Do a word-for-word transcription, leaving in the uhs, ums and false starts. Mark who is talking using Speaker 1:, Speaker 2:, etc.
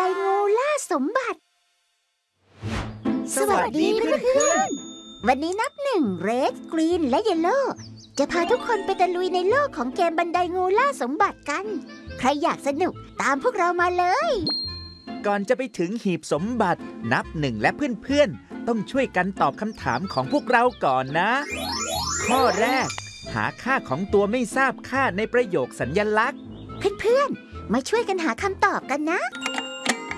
Speaker 1: งูล่าสมบัติสวัสดีเพื่อนๆวันนี้นับหนึ่งเรดกรีนและเยลโล่จะพาทุกคนไปตะลุยในโลกของเกมบันไดงูล่าสมบัติกันใครอยากสนุกตามพวกเรามาเลย
Speaker 2: ก่อนจะไปถึงหีบสมบัตินับหนึ่งและเพื่อนๆต้องช่วยกันตอบคำถามของพวกเราก่อนนะข้อแรกหาค่าของตัวไม่ทราบค่าในประโยคสัญลักษณ์
Speaker 1: เพื่อนๆมาช่วยกันหาคำตอบกันนะ